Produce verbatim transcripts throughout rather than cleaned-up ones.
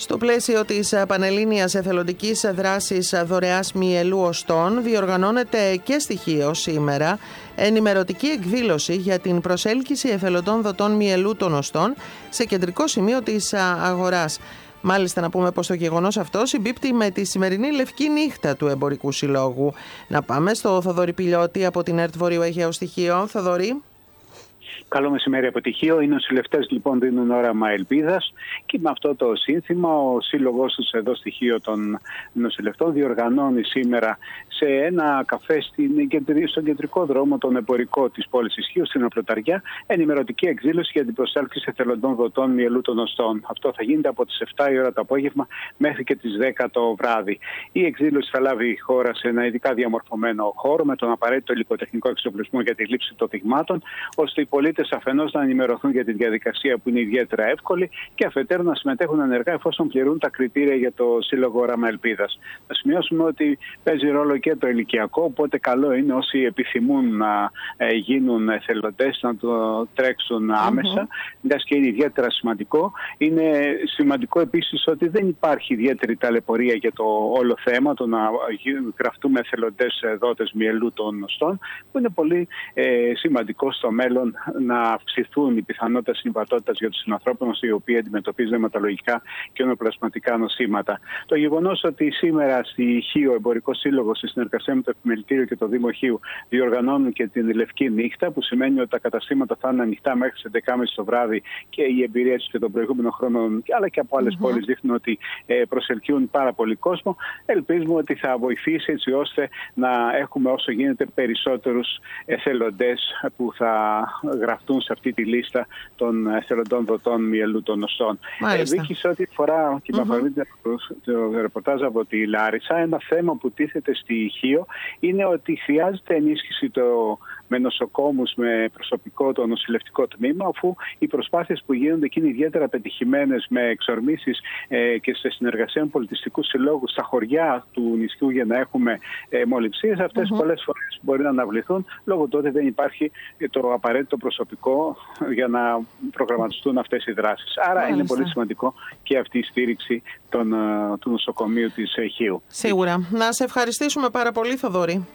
Στο πλαίσιο της Πανελλήνιας Εθελοντικής Δράσης Δωρεάς Μυελού Οστών διοργανώνεται και στη Χίο σήμερα ενημερωτική εκδήλωση για την προσέλκυση εθελοντών δοτών μυελού των οστών σε κεντρικό σημείο της αγοράς. Μάλιστα, να πούμε πως το γεγονός αυτό συμπίπτει με τη σημερινή λευκή νύχτα του Εμπορικού Συλλόγου. Να πάμε στο Θοδωρή Πιλιώτη από την ΕΡΤ Βορείου Αιγαίου στη Χίο. Θοδωρή. Καλό μεσημέρι από τη Χίο. Οι νοσηλευτές λοιπόν δίνουν όραμα ελπίδας και με αυτό το σύνθημα ο σύλλογος τους εδώ στη Χίο των νοσηλευτών διοργανώνει σήμερα σε ένα καφέ στην, στον κεντρικό δρόμο, τον εμπορικό της πόλης της Χίου, στην Οπλωταριά, ενημερωτική εκδήλωση για την προσέλκυση εθελοντών δοτών μυελού των οστών. Αυτό θα γίνεται από τις επτά η ώρα το απόγευμα μέχρι και τις δέκα το βράδυ. Η εκδήλωση θα λάβει η χώρα σε ένα ειδικά διαμορφωμένο χώρο με τον απαραίτητο υλικοτεχνικό εξοπλισμό για τη λήψη των δειγμάτων, ώστε οι πολίτες αφενός να ενημερωθούν για τη διαδικασία που είναι ιδιαίτερα εύκολη και αφετέρου να συμμετέχουν ενεργά εφόσον πληρούν τα κριτήρια για το Σύλλογο Όραμα Ελπίδας. Να σημειώσουμε ότι παίζει ρόλο και το ηλικιακό, οπότε καλό είναι όσοι επιθυμούν να ε, γίνουν εθελοντές να το τρέξουν άμεσα, mm-hmm. μιας και είναι ιδιαίτερα σημαντικό. Είναι σημαντικό επίσης ότι δεν υπάρχει ιδιαίτερη ταλαιπωρία για το όλο θέμα, το να γραφτούμε εθελοντές δότες μυελού των οστών, που είναι πολύ ε, σημαντικό στο μέλλον να αυξηθούν οι πιθανότητες συμβατότητας για τους συνανθρώπους οι οποίοι αντιμετωπίζουν αιματολογικά και ονοπλασματικά νοσήματα. Το γεγονός ότι σήμερα στη Χίο Εμπορικό Σύλλογο, σε συνεργασία με το Επιμελητήριο και το Δήμο Χίου, διοργανώνουν και την Λευκή Νύχτα, που σημαίνει ότι τα καταστήματα θα είναι ανοιχτά μέχρι τις έντεκα και μισή το βράδυ και η εμπειρία τους και των προηγούμενων χρόνων, αλλά και από άλλες mm-hmm. πόλεις, δείχνουν ότι προσελκύουν πάρα πολύ κόσμο. Ελπίζουμε ότι θα βοηθήσει έτσι ώστε να έχουμε όσο γίνεται περισσότερους εθελοντές που θα γραφτούν σε αυτή τη λίστα των εθελοντών δοτών μυελού των οστών. Ε, Βίκη, σε ό,τι φορά και με αφορμή το ρεπορτάζ από τη Λάρισα, ένα θέμα που τίθεται στη Χίο είναι ότι χρειάζεται ενίσχυση το, με νοσοκόμους, με προσωπικό το νοσηλευτικό τμήμα, αφού οι προσπάθειες που γίνονται και είναι ιδιαίτερα πετυχημένες με εξορμήσεις ε, και σε συνεργασία με πολιτιστικούς συλλόγους στα χωριά του νησιού για να έχουμε ε, μολυψίες, αυτές mm-hmm. πολλές φορές μπορεί να αναβληθούν λόγω του ότι δεν υπάρχει το απαραίτητο προσωπικό για να προγραμματιστούν αυτές οι δράσεις. Άρα Μάλιστα. είναι πολύ σημαντικό και αυτή η στήριξη των, του νοσοκομείου της Χίου. Σίγουρα. Να σε ευχαριστήσουμε πάρα πολύ, Θοδωρή.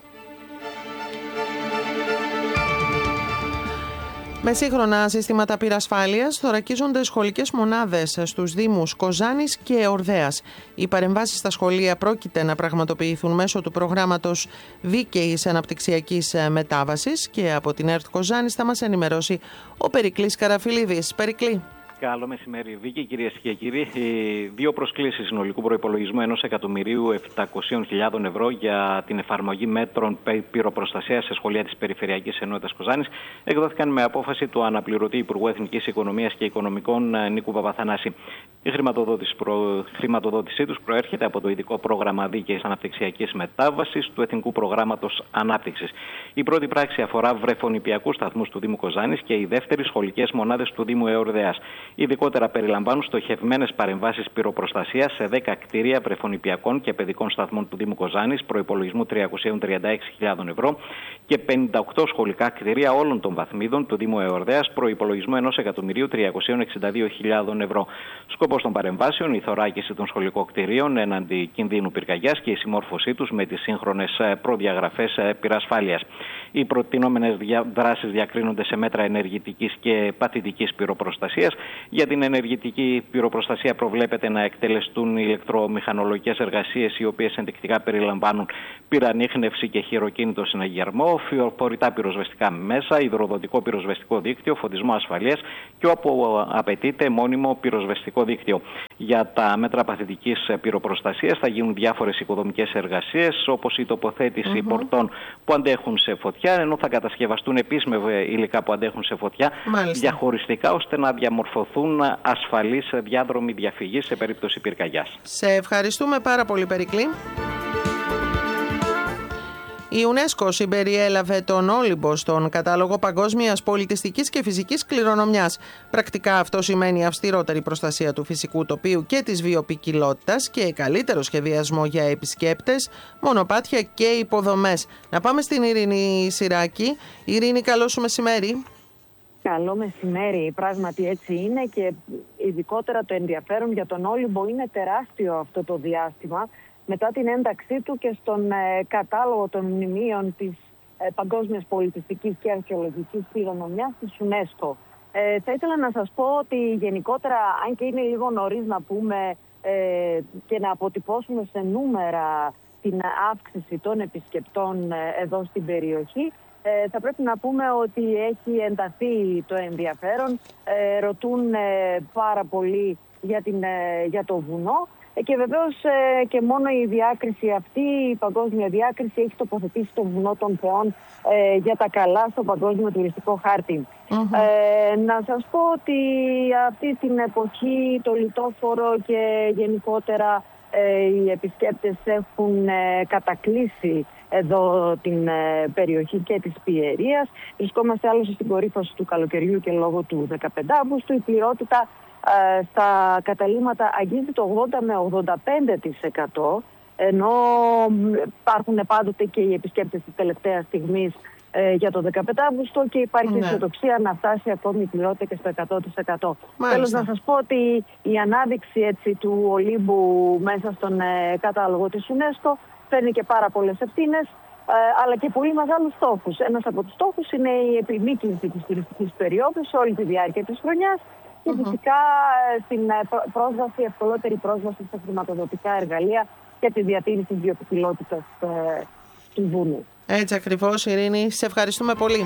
Με σύγχρονα συστήματα πυρασφάλειας θωρακίζονται σχολικές μονάδες στους Δήμους Κοζάνης και Ορδέας. Οι παρεμβάσεις στα σχολεία πρόκειται να πραγματοποιηθούν μέσω του προγράμματος Δίκαιης Αναπτυξιακής Μετάβασης και από την ΕΡΤ Κοζάνης θα μας ενημερώσει ο Περικλής Καραφιλίδης. Περικλή. Καλό μεσημέρι, Βίκη, κυρίες και κύριοι. Δύο προσκλήσεις συνολικού προϋπολογισμού ενός εκατομμυρίου επτακόσιες χιλιάδες ευρώ για την εφαρμογή μέτρων πυροπροστασίας σε σχολεία της Περιφερειακής Ενότητας Κοζάνης εκδόθηκαν με απόφαση του αναπληρωτή Υπουργού Εθνικής Οικονομίας και Οικονομικών Νίκου Παπαθανάση. Η χρηματοδότηση προ... χρηματοδότησή τους προέρχεται από το ειδικό πρόγραμμα Δίκαιης Αναπτυξιακής Μετάβασης του Εθνικού Προγράμματος Ανάπτυξης. Η πρώτη πράξη αφορά βρεφονηπιακούς σταθμούς του Δήμου Κοζάνης και η δεύτερη σχολικές μονάδες του Δήμου Εορδέας. Ειδικότερα περιλαμβάνουν στοχευμένες παρεμβάσεις πυροπροστασίας σε δέκα κτίρια βρεφονηπιακών και παιδικών σταθμών του Δήμου Κοζάνης, προϋπολογισμού τριακόσιες τριάντα έξι χιλιάδες ευρώ, και πενήντα οκτώ σχολικά κτίρια όλων των βαθμίδων του Δήμου Εορδέας, προϋπολογισμού ενός εκατομμυρίου τριακόσιες εξήντα δύο χιλιάδες ευρώ. Σκοπός των παρεμβάσεων η θωράκιση των σχολικών κτιρίων έναντι κινδύνου πυρκαγιάς και η συμμόρφωσή τους με τις σύγχρονες προδιαγραφές πυρασφάλειας. Οι προτινόμενες δράσεις διακρίνονται σε μέτρα ενεργητικής και παθητικής πυροπροστασίας. Για την ενεργητική πυροπροστασία προβλέπεται να εκτελεστούν ηλεκτρομηχανολογικές εργασίες, οι οποίες ενδεικτικά περιλαμβάνουν πυρανίχνευση και χειροκίνητο συναγερμό, φορητά πυροσβεστικά μέσα, υδροδοτικό πυροσβεστικό δίκτυο, φωτισμό ασφαλείας και όπου απαιτείται μόνιμο πυροσβεστικό δίκτυο. Για τα μέτρα παθητικής πυροπροστασίας θα γίνουν διάφορες οικοδομικές εργασίες, όπως η τοποθέτηση mm-hmm. πορτών που αντέχουν σε φωτιά, ενώ θα κατασκευαστούν επίσημα υλικά που αντέχουν σε φωτιά Μάλιστα. διαχωριστικά, ώστε να διαμορφωθούν ασφαλείς διάδρομοι διαφυγής σε περίπτωση πυρκαγιάς. Σε ευχαριστούμε πάρα πολύ, Περικλή. Η UNESCO συμπεριέλαβε τον Όλυμπο στον κατάλογο παγκόσμιας πολιτιστικής και φυσικής κληρονομιάς. Πρακτικά αυτό σημαίνει αυστηρότερη προστασία του φυσικού τοπίου και της βιοποικιλότητας και καλύτερο σχεδιασμό για επισκέπτες, μονοπάτια και υποδομές. Να πάμε στην Ειρήνη Σιράκη. Ειρήνη, καλό σου μεσημέρι. Καλό μεσημέρι. Πράγματι έτσι είναι και ειδικότερα το ενδιαφέρον για τον Όλυμπο είναι τεράστιο αυτό το διάστημα μετά την ένταξή του και στον ε, κατάλογο των μνημείων της ε, Παγκόσμιας Πολιτιστικής και Αρχαιολογικής Κληρονομιάς της UNESCO. Ε, θα ήθελα να σας πω ότι γενικότερα, αν και είναι λίγο νωρίς να πούμε ε, και να αποτυπώσουμε σε νούμερα την αύξηση των επισκεπτών ε, εδώ στην περιοχή, Ε, θα πρέπει να πούμε ότι έχει ενταθεί το ενδιαφέρον. Ε, ρωτούν ε, πάρα πολύ για, την, ε, για το βουνό ε, και βεβαίως ε, και μόνο η διάκριση αυτή, η παγκόσμια διάκριση, έχει τοποθετήσει το βουνό των Θεών ε, για τα καλά στο παγκόσμιο τουριστικό χάρτη. Mm-hmm. Ε, να σας πω ότι αυτή την εποχή το λιτόφορο και γενικότερα ε, οι επισκέπτες έχουν ε, κατακλείσει εδώ την ε, περιοχή και της Πιερίας. Βρισκόμαστε άλλωστε στην κορύφωση του καλοκαιριού και λόγω του δεκαπέντε Αυγούστου η πληρότητα ε, στα καταλύματα αγγίζει το ογδόντα με ογδόντα πέντε τοις εκατό, ενώ υπάρχουν πάντοτε και οι επισκέπτες της τελευταίας στιγμής ε, για το δεκαπέντε Αυγούστου και υπάρχει ναι. αισιοδοξία να φτάσει ακόμη η πληρότητα και στο εκατό τοις εκατό. Τέλος να σας πω ότι η ανάδειξη έτσι, του Ολύμπου μέσα στον ε, κατάλογο της UNESCO φέρνει και πάρα πολλές ευθύνες, ε, αλλά και πολύ μεγάλους στόχους. Ένας από τους στόχους είναι η επιμήκυνση της τουριστικής περίοδου σε όλη τη διάρκεια της χρονιάς και mm-hmm. φυσικά ε, στην ε, πρόσβαση, ευκολότερη πρόσβαση στα χρηματοδοτικά εργαλεία και τη διατήρηση της βιοποικιλότητας ε, του βουνού. Έτσι ακριβώς, Ειρήνη. Σε ευχαριστούμε πολύ.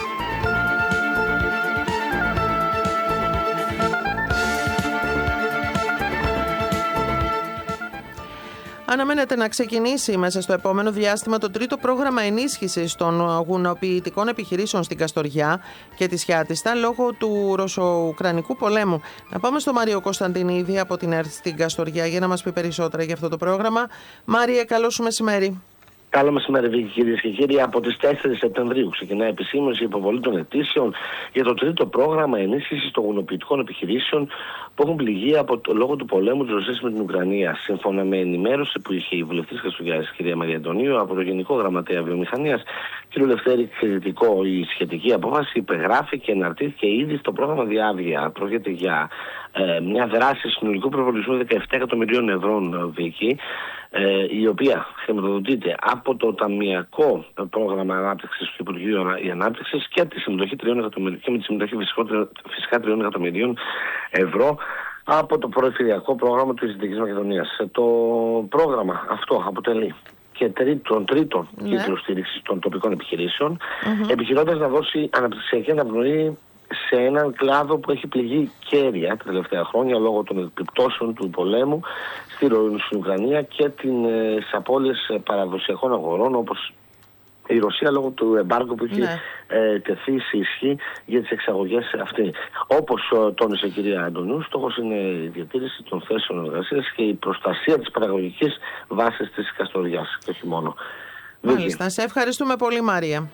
Αναμένεται να ξεκινήσει μέσα στο επόμενο διάστημα το τρίτο πρόγραμμα ενίσχυσης των γουνοποιητικών επιχειρήσεων στην Καστοριά και τη Σιάτιστα λόγω του Ρωσο-Ουκρανικού πολέμου. Να πάμε στο Μάριο Κωνσταντινίδη από την ΕΡΤ στην Καστοριά για να μας πει περισσότερα για αυτό το πρόγραμμα. Μάριε, καλό σου μεσημέρι. Καλό μεσημέρι, Βίκη, κυρίες και κύριοι. Από τις τέσσερις Σεπτεμβρίου ξεκινάει επισήμως η υποβολή των αιτήσεων για το τρίτο πρόγραμμα ενίσχυσης των γουνοποιητικών επιχειρήσεων που έχουν πληγεί από το, λόγω του πολέμου της Ρωσίας με την Ουκρανία. Σύμφωνα με ενημέρωση που είχε η βουλευτής Χριστουγιάδης, κυρία Μαρία Αντωνίου, από το Γενικό Γραμματέα Βιομηχανίας, κ. Λευτέρη Κριτικό, η σχετική απόφαση υπεγράφει και εναρτήθηκε ήδη στο πρόγραμμα Διάβια. Πρόκειται για ε, μια δράση συνολικού προπολογισμού δεκαεπτά εκατομμυρίων ευρώ, Βίκη, Ε, η οποία χρηματοδοτείται από το Ταμειακό Πρόγραμμα Ανάπτυξης του Υπουργείου Ανάπτυξης και, τη συμμετοχή τριών εκατομμυρίων, και με τη συμμετοχή φυσικά τριών εκατομμυρίων ευρώ από το Προεφηριακό Πρόγραμμα της Δυτικής Μακεδονίας. Το πρόγραμμα αυτό αποτελεί και τρίτον, τρίτον ναι. κύκλο στήριξης των τοπικών επιχειρήσεων, mm-hmm. επιχειρώντας να δώσει αναπτυξιακή αναπνοή σε έναν κλάδο που έχει πληγεί κέρια τα τελευταία χρόνια λόγω των επιπτώσεων του πολέμου στην Ουκρανία και τις απώλειες παραδοσιακών αγορών, όπως η Ρωσία λόγω του εμπάργκου που έχει ναι. ε, τεθεί σε ισχύ για τις εξαγωγές αυτή. Όπως τόνισε η κυρία Αντωνίου, στόχος είναι η διατήρηση των θέσεων εργασίας και η προστασία της παραγωγικής βάσης της Καστοριάς και όχι μόνο. Μάλιστα, σε ευχαριστούμε πολύ, Μάρια.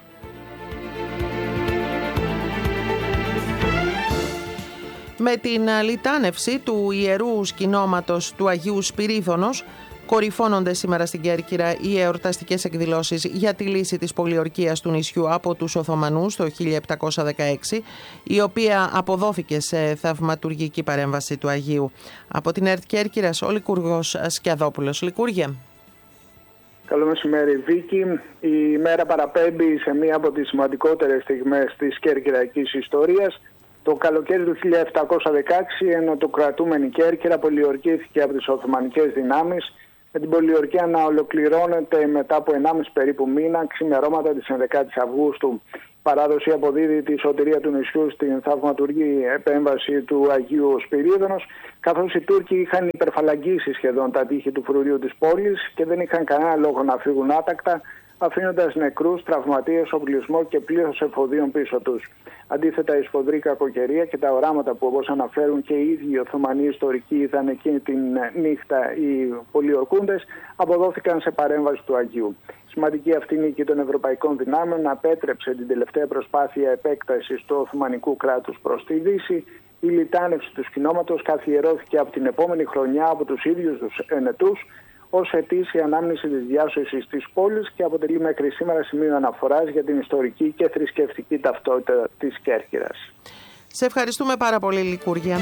Με την λιτάνευση του Ιερού Σκηνώματος του Αγίου Σπυρίδωνος, κορυφώνονται σήμερα στην Κέρκυρα οι εορταστικές εκδηλώσεις για τη λύση της πολιορκίας του νησιού από τους Οθωμανούς το χίλια επτακόσια δεκαέξι, η οποία αποδόθηκε σε θαυματουργική παρέμβαση του Αγίου. Από την ΕΡΤ Κέρκυρας, ο Λικούργος Σκιαδόπουλος. Λικούργε. Καλό μεσημέρι, Βίκη. Η μέρα παραπέμπει σε μία από τις σημαντικότερες στιγμές της κέρκυραϊκής ιστορίας. Το καλοκαίρι του χίλια επτακόσια δεκαέξι, ενώ το κρατούμενη Κέρκυρα πολιορκήθηκε από τις Οθωμανικές δυνάμεις, με την πολιορκία να ολοκληρώνεται μετά από ενάμιση περίπου μήνα, ξημερώματα της ενδεκάτης Αυγούστου. Η παράδοση αποδίδει τη σωτηρία του νησιού στην θαυματουργή επέμβαση του Αγίου Σπυρίδωνος, καθώς οι Τούρκοι είχαν υπερφαλαγγίσει σχεδόν τα τείχη του φρουρίου της πόλης και δεν είχαν κανένα λόγο να φύγουν άτακτα, αφήνοντας νεκρούς, τραυματίες, οπλισμό και πλήθος εφοδίων πίσω τους. Αντίθετα, η σφοδρή κακοκαιρία και τα οράματα που, όπως αναφέρουν και οι ίδιοι οι Οθωμανοί ιστορικοί, είδαν εκείνη την νύχτα οι πολιορκούντες, αποδόθηκαν σε παρέμβαση του Αγίου. Σημαντική αυτή νίκη των ευρωπαϊκών δυνάμεων απέτρεψε την τελευταία προσπάθεια επέκτασης του Οθωμανικού κράτους προς τη Δύση. Η λιτάνευση του σκηνώματος καθιερώθηκε από την επόμενη χρονιά από τους ίδιους τους ενετούς. ως ετήσια ανάμνηση της διάσωσης της πόλης και αποτελεί μέχρι σήμερα σημείο αναφοράς για την ιστορική και θρησκευτική ταυτότητα της Κέρκυρας. Σε ευχαριστούμε πάρα πολύ, Λικούρια.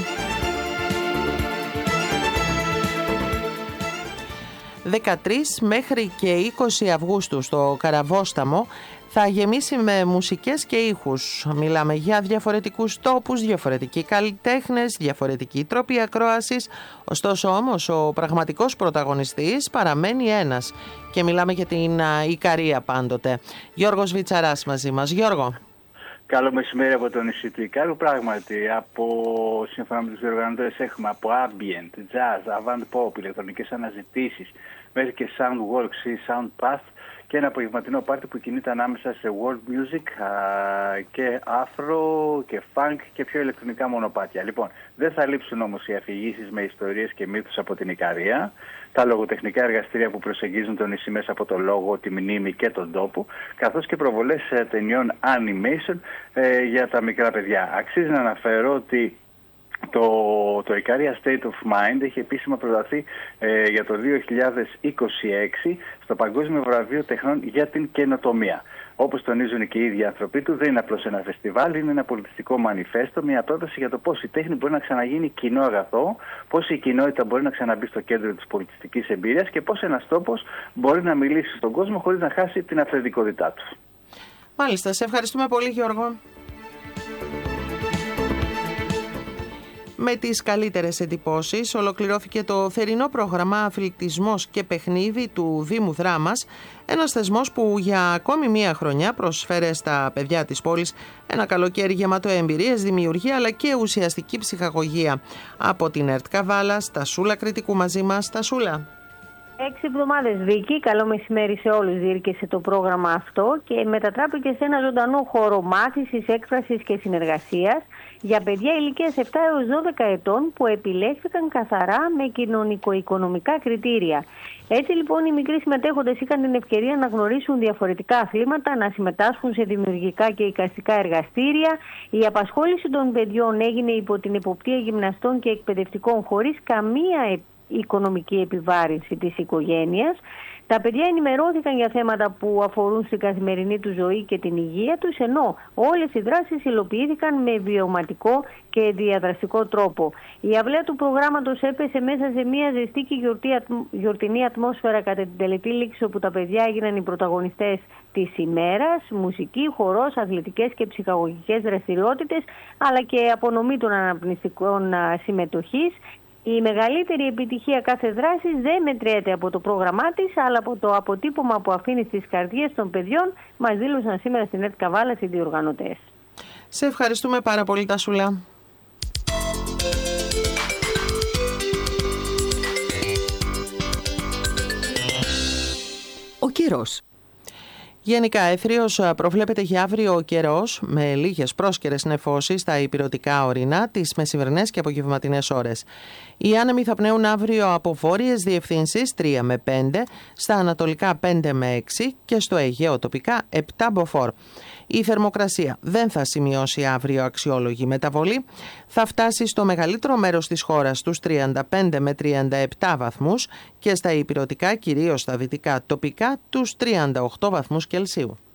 δεκατρείς μέχρι και είκοσι Αυγούστου στο Καραβόσταμο θα γεμίσει με μουσικές και ήχους. Μιλάμε για διαφορετικούς τόπους, διαφορετικοί καλλιτέχνες, διαφορετικοί τρόποι ακρόασης. Ωστόσο όμως ο πραγματικός πρωταγωνιστής παραμένει ένας και μιλάμε για την Ικαρία πάντοτε. Γιώργος Βιτσαράς μαζί μας. Γιώργο. Καλό μεσημέρι από το νησί του Ικάρου. Πράγματι, από, σύμφωνα με τους διοργανωτές, έχουμε από ambient, jazz, avant pop, ηλεκτρονικές αναζητήσεις, μέχρι και sound walks ή sound path και ένα απογευματινό πάρτι που κινείται ανάμεσα σε world music α, και afro και funk και πιο ηλεκτρονικά μονοπάτια. Λοιπόν, δεν θα λείψουν όμως οι αφηγήσεις με ιστορίες και μύθους από την Ικαρία, τα λογοτεχνικά εργαστήρια που προσεγγίζουν το νησί μέσα από το λόγο, τη μνήμη και τον τόπο, καθώς και προβολές ταινιών animation ε, για τα μικρά παιδιά. Αξίζει να αναφέρω ότι Το, το Ikaria State of Mind έχει επίσημα προταθεί ε, για το δύο χιλιάδες είκοσι έξι στο Παγκόσμιο Βραβείο Τεχνών για την Καινοτομία. Όπως τονίζουν και οι ίδιοι άνθρωποι του, δεν είναι απλώς ένα φεστιβάλ, είναι ένα πολιτιστικό μανιφέστο, μια πρόταση για το πώς η τέχνη μπορεί να ξαναγίνει κοινό αγαθό, πώς η κοινότητα μπορεί να ξαναμπεί στο κέντρο της πολιτιστικής εμπειρίας και πώς ένας τόπος μπορεί να μιλήσει στον κόσμο χωρίς να χάσει την αυθεντικότητά του. Μάλιστα, σε ευχαριστούμε πολύ, Γιώργο. Με τις καλύτερες εντυπώσεις ολοκληρώθηκε το θερινό πρόγραμμα Αθλητισμός και Παιχνίδι του Δήμου Δράμας, ένας θεσμός που για ακόμη μία χρονιά προσφέρει στα παιδιά της πόλης ένα καλοκαίρι γεμάτο εμπειρίες, δημιουργία αλλά και ουσιαστική ψυχαγωγία. Από την ΕΡΤ Καβάλας, τα Σούλα Κρητικού μαζί μας. Τα Σούλα. Έξι εβδομάδες, Βίκη. Καλό μεσημέρι σε όλους. Διήρκεσε το πρόγραμμα αυτό και μετατράπηκε σε ένα ζωντανό χώρο μάθησης, έκφρασης και συνεργασίας για παιδιά ηλικίας επτά έως δώδεκα ετών που επιλέχθηκαν καθαρά με κοινωνικο-οικονομικά κριτήρια. Έτσι λοιπόν οι μικροί συμμετέχοντες είχαν την ευκαιρία να γνωρίσουν διαφορετικά αθλήματα, να συμμετάσχουν σε δημιουργικά και εικαστικά εργαστήρια. Η απασχόληση των παιδιών έγινε υπό την εποπτεία γυμναστών και εκπαιδευτικών χωρίς καμία οικονομική επιβάρυνση της οικογένειας. Τα παιδιά ενημερώθηκαν για θέματα που αφορούν στην καθημερινή του ζωή και την υγεία τους, ενώ όλες οι δράσεις υλοποιήθηκαν με βιωματικό και διαδραστικό τρόπο. Η αυλαία του προγράμματος έπεσε μέσα σε μια ζεστή και γιορτινή ατμόσφαιρα κατά την τελετή λήξη, όπου τα παιδιά έγιναν οι πρωταγωνιστές της ημέρας, μουσική, χορός, αθλητικές και ψυχαγωγικές δραστηριότητες, αλλά και απονομή των αναπνευστικών συμμετοχής. Η μεγαλύτερη επιτυχία κάθε δράσης δεν μετριέται από το πρόγραμμά της, αλλά από το αποτύπωμα που αφήνει στις καρδιές των παιδιών, μας δήλωσαν σήμερα στην ΕΡΤ Καβάλας οι διοργανωτές. Σε ευχαριστούμε πάρα πολύ, Τασούλα. Ο καιρός. Γενικά, εθρίως προβλέπεται για αύριο ο καιρός, με λίγες πρόσκαιρες νεφώσεις στα ηπειρωτικά ορεινά τις μεσημερινές και απογευματινές ώρες. Οι άνεμοι θα πνέουν αύριο από βόρειες διευθύνσεις τρία με πέντε, στα ανατολικά πέντε με έξι και στο Αιγαίο τοπικά επτά μποφόρ. Η θερμοκρασία δεν θα σημειώσει αύριο αξιόλογη μεταβολή, θα φτάσει στο μεγαλύτερο μέρος της χώρας στους τριάντα πέντε με τριάντα επτά βαθμούς και στα ηπειρωτικά, κυρίως στα δυτικά τοπικά, τους τριάντα οκτώ βαθμούς Κελσίου.